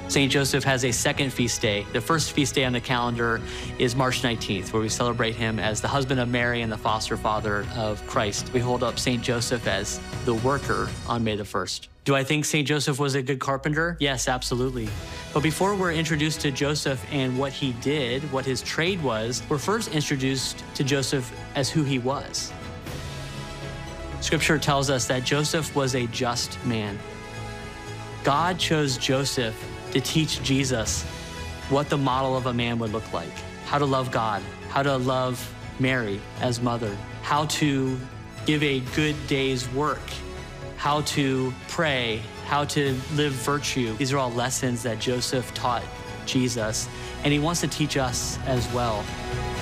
St. Joseph has a second feast day. The first feast day on the calendar is March 19th, where we celebrate him as the husband of Mary and the foster father of Christ. We hold up St. Joseph as the worker on May the 1st. Do I think St. Joseph was a good carpenter? Yes, absolutely. But before we're introduced to Joseph and what he did, what his trade was, we're first introduced to Joseph as who he was. Scripture tells us that Joseph was a just man. God chose Joseph to teach Jesus what the model of a man would look like, how to love God, how to love Mary as mother, how to give a good day's work, how to pray, how to live virtue. These are all lessons that Joseph taught Jesus, and he wants to teach us as well.